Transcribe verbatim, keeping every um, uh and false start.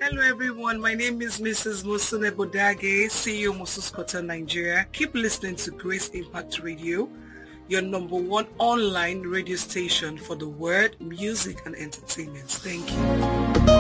Hello everyone, my name is Missus Musune Bodage, C E O Mususkota Nigeria. Keep listening to Grace Impact Radio, your number one online radio station for the word, music and entertainment. Thank you.